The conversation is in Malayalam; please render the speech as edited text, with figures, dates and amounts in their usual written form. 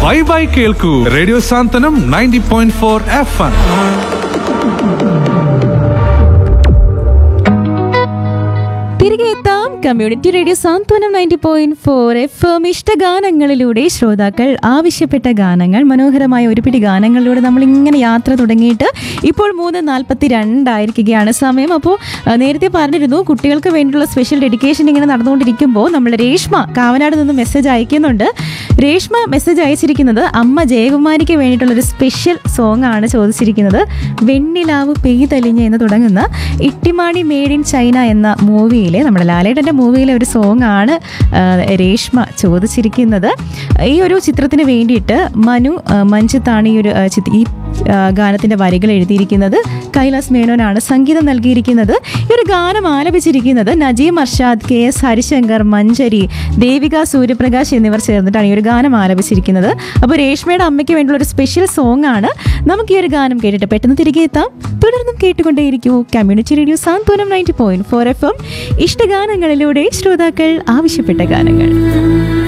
ബൈ കേൾക്കൂ റേഡിയോ സാന്ത്വനം 90.4 FM. തിരികെ എത്താം കമ്മ്യൂണിറ്റി റേഡിയോ സാന്ത്വനം 90.4 FM. ഇഷ്ടഗാനങ്ങളിലൂടെ ശ്രോതാക്കൾ ആവശ്യപ്പെട്ട ഗാനങ്ങൾ, മനോഹരമായ ഒരു പിടി ഗാനങ്ങളിലൂടെ നമ്മൾ ഇങ്ങനെ യാത്ര തുടങ്ങിയിട്ട് ഇപ്പോൾ 3:42 സമയം. അപ്പോൾ നേരത്തെ പറഞ്ഞിരുന്നു കുട്ടികൾക്ക് വേണ്ടിയുള്ള സ്പെഷ്യൽ ഡെഡിക്കേഷൻ ഇങ്ങനെ നടന്നുകൊണ്ടിരിക്കുമ്പോൾ നമ്മൾ രേഷ്മ കാവനാട് നിന്ന് മെസ്സേജ് അയക്കുന്നുണ്ട്. രേഷ്മ മെസ്സേജ് അയച്ചിരിക്കുന്നത് അമ്മ ജയകുമാരിക്ക് വേണ്ടിയിട്ടുള്ളൊരു സ്പെഷ്യൽ സോങ് ആണ് ചോദിച്ചിരിക്കുന്നത്. വെണ്ണിലാവ് പെയ്തലിഞ്ഞ് എന്ന് തുടങ്ങുന്ന ഇട്ടിമാണി മേഡ് ഇൻ ചൈന എന്ന മൂവിയിലെ, നമ്മുടെ ലാലേട്ടൻ്റെ മൂവിയിലെ ഒരു സോങ് ആണ് രേഷ്മ ചോദിച്ചിരിക്കുന്നത്. ഈ ഒരു ചിത്രത്തിന് വേണ്ടിയിട്ട് മനു മഞ്ജിത്താണ് ഈ ഗാനത്തിൻ്റെ വരികൾ എഴുതിയിരിക്കുന്നത്. കൈലാസ് മേനോനാണ് സംഗീതം നൽകിയിരിക്കുന്നത്. ഈ ഒരു ഗാനം ആലപിച്ചിരിക്കുന്നത് നജീം അർഷാദ്, KS ഹരിശങ്കർ, മഞ്ജരി, ദേവിക സൂര്യപ്രകാശ് എന്നിവർ ചേർന്നിട്ടാണ് ഈ ഒരു ഗാനം ആലപിച്ചിരിക്കുന്നത്. അപ്പോൾ രേഷ്മയുടെ അമ്മയ്ക്ക് വേണ്ടിയുള്ള ഒരു സ്പെഷ്യൽ സോങ് ആണ്. നമുക്ക് ഈ ഒരു ഗാനം കേട്ടിട്ട് പെട്ടെന്ന് തിരികെ എത്താം. തുടർന്നും കേട്ടുകൊണ്ടേയിരിക്കൂ കമ്മ്യൂണിറ്റി റേഡിയോ സാന്ത്വനം 90.4 FM. ഇഷ്ടഗാനങ്ങളിലൂടെ ശ്രോതാക്കൾ ആവശ്യപ്പെട്ട ഗാനങ്ങൾ.